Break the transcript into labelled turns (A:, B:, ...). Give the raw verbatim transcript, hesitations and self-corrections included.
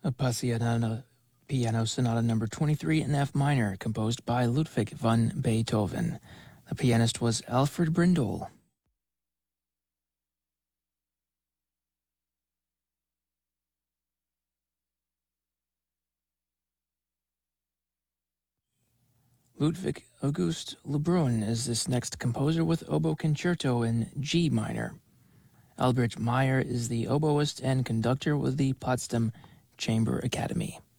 A: Appassionata Piano Sonata number twenty-three in F minor, composed by Ludwig van Beethoven. The pianist was Alfred Brindle. Ludwig August Lebrun is this next composer with oboe concerto in G minor. Albrecht Meyer is the oboist and conductor with the Potsdam Chamber Academy.